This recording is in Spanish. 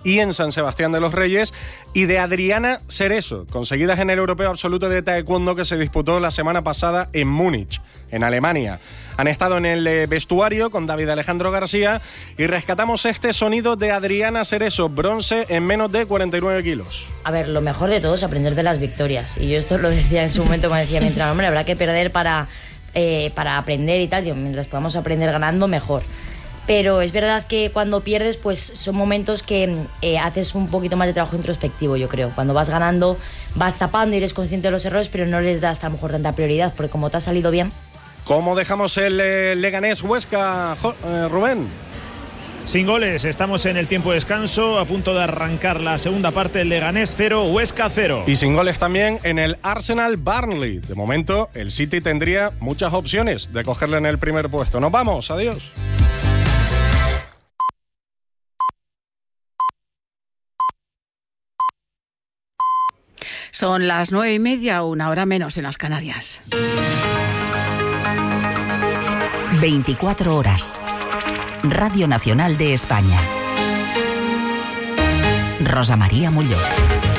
y en San Sebastián de los Reyes, y de Adriana Cerezo, conseguidas en el Europeo Absoluto de Taekwondo que se disputó la semana pasada en Múnich, en Alemania. Han estado en el vestuario con David Alejandro García y rescatamos este sonido de Adriana Cerezo, bronce en menos de 49 kilos. A ver, lo mejor de todo es aprender de las victorias. Y yo esto lo decía en su momento, me decía, mientras, hombre, habrá que perder para aprender y tal. Digo, mientras podamos aprender ganando, mejor. Pero es verdad que cuando pierdes, pues son momentos que haces un poquito más de trabajo introspectivo, yo creo. Cuando vas ganando, vas tapando y eres consciente de los errores, pero no les das a lo mejor tanta prioridad, porque como te ha salido bien. ¿Cómo dejamos el Leganés Huesca, Rubén? Sin goles, estamos en el tiempo de descanso, a punto de arrancar la segunda parte. El Leganés 0, Huesca 0. Y sin goles también en el Arsenal Burnley. De momento, el City tendría muchas opciones de cogerle en el primer puesto. Nos vamos, adiós. Son las 9:30, una hora menos en las Canarias. 24 horas. Radio Nacional de España. Rosa María Muñoz.